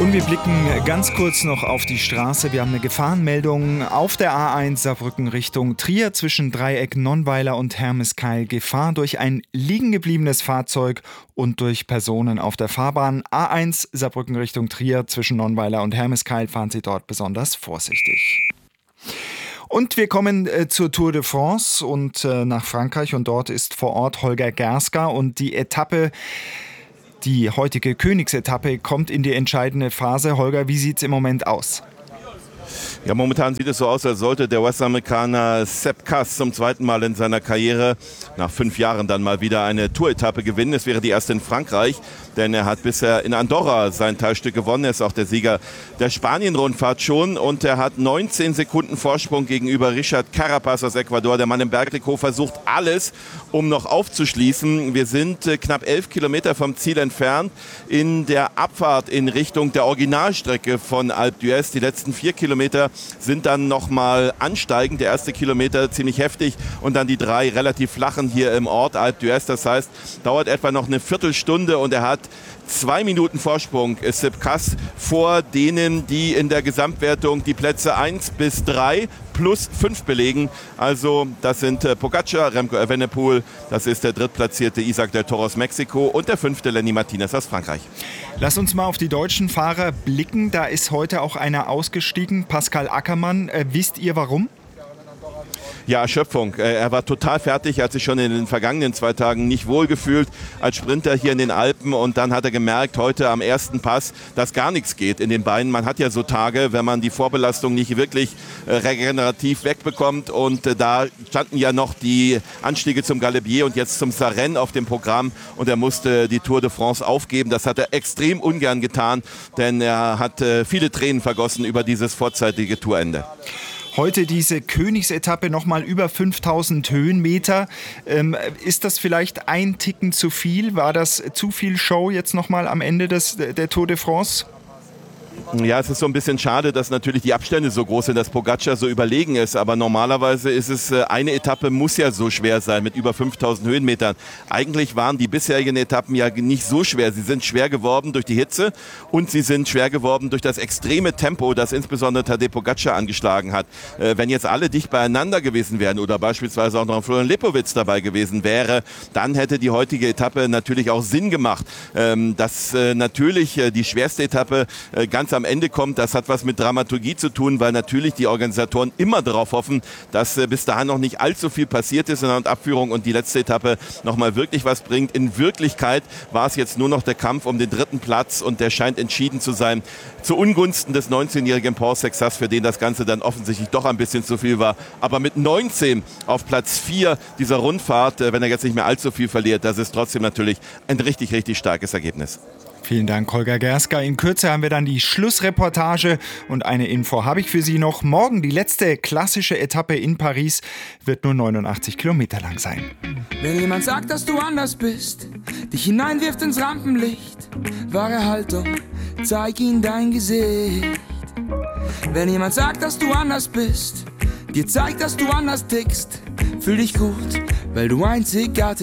Und wir blicken ganz kurz noch auf die Straße. Wir haben eine Gefahrenmeldung auf der A1 Saarbrücken Richtung Trier zwischen Dreieck Nonnweiler und Hermeskeil. Gefahr durch ein liegengebliebenes Fahrzeug und durch Personen auf der Fahrbahn. A1 Saarbrücken Richtung Trier zwischen Nonnweiler und Hermeskeil. Fahren Sie dort besonders vorsichtig. Und wir kommen zur Tour de France und nach Frankreich. Und dort ist vor Ort Holger Gerska und die Etappe... Die heutige Königsetappe kommt in die entscheidende Phase. Holger, wie sieht es im Moment aus? Ja, momentan sieht es so aus, als sollte der US-Amerikaner Sepp Kuss zum zweiten Mal in seiner Karriere nach 5 Jahren dann mal wieder eine Tour-Etappe gewinnen. Es wäre die erste in Frankreich, denn er hat bisher in Andorra sein Teilstück gewonnen. Er ist auch der Sieger der Spanien-Rundfahrt schon und er hat 19 Sekunden Vorsprung gegenüber Richard Carapaz aus Ecuador. Der Mann im Bergtrikot versucht alles, um noch aufzuschließen. Wir sind knapp 11 Kilometer vom Ziel entfernt in der Abfahrt in Richtung der Originalstrecke von Alpe d'Huez. Die letzten 4 Kilometer sind dann nochmal ansteigend. Der erste Kilometer ziemlich heftig und dann die 3 relativ flachen hier im Ort Alpe d'Huez. Das heißt, dauert etwa noch eine Viertelstunde und er hat 2 Minuten Vorsprung ist Sepp Kuss vor denen, die in der Gesamtwertung die Plätze 1 bis 3 plus 5 belegen. Also das sind Pogacar, Remco Evenepoel, das ist der drittplatzierte Isaac del Toro aus Mexiko und der 5. Lenny Martinez aus Frankreich. Lass uns mal auf die deutschen Fahrer blicken. Da ist heute auch einer ausgestiegen, Pascal Ackermann. Wisst ihr warum? Ja, Erschöpfung. Er war total fertig, hat sich schon in den vergangenen 2 Tagen nicht wohlgefühlt als Sprinter hier in den Alpen und dann hat er gemerkt, heute am ersten Pass, dass gar nichts geht in den Beinen. Man hat ja so Tage, wenn man die Vorbelastung nicht wirklich regenerativ wegbekommt und da standen ja noch die Anstiege zum Galibier und jetzt zum Sarenne auf dem Programm und er musste die Tour de France aufgeben. Das hat er extrem ungern getan, denn er hat viele Tränen vergossen über dieses vorzeitige Tourende. Heute diese Königsetappe nochmal über 5000 Höhenmeter. Ist das vielleicht ein Ticken zu viel? War das zu viel Show jetzt nochmal am Ende der Tour de France? Ja, es ist so ein bisschen schade, dass natürlich die Abstände so groß sind, dass Pogacar so überlegen ist. Aber normalerweise ist es, eine Etappe muss ja so schwer sein mit über 5000 Höhenmetern. Eigentlich waren die bisherigen Etappen ja nicht so schwer. Sie sind schwer geworden durch die Hitze und sie sind schwer geworden durch das extreme Tempo, das insbesondere Tadej Pogacar angeschlagen hat. Wenn jetzt alle dicht beieinander gewesen wären oder beispielsweise auch noch Florian Lipowitz dabei gewesen wäre, dann hätte die heutige Etappe natürlich auch Sinn gemacht. Dass natürlich die schwerste Etappe ganz am Ende kommt, das hat was mit Dramaturgie zu tun, weil natürlich die Organisatoren immer darauf hoffen, dass bis dahin noch nicht allzu viel passiert ist in der Abführung und die letzte Etappe nochmal wirklich was bringt. In Wirklichkeit war es jetzt nur noch der Kampf um den 3. Platz und der scheint entschieden zu sein zu Ungunsten des 19-jährigen Paul Sexas, für den das Ganze dann offensichtlich doch ein bisschen zu viel war. Aber mit 19 auf Platz 4 dieser Rundfahrt, wenn er jetzt nicht mehr allzu viel verliert, das ist trotzdem natürlich ein richtig, richtig starkes Ergebnis. Vielen Dank, Holger Gerska. In Kürze haben wir dann die Schlussreportage und eine Info habe ich für Sie noch. Morgen die letzte klassische Etappe in Paris wird nur 89 Kilometer lang sein. Wenn jemand sagt, dass du anders bist, dich hineinwirft ins Rampenlicht, wahre Haltung, zeig ihm dein Gesicht. Wenn jemand sagt, dass du anders bist, dir zeigt, dass du anders tickst, fühl dich gut, weil du einzigartig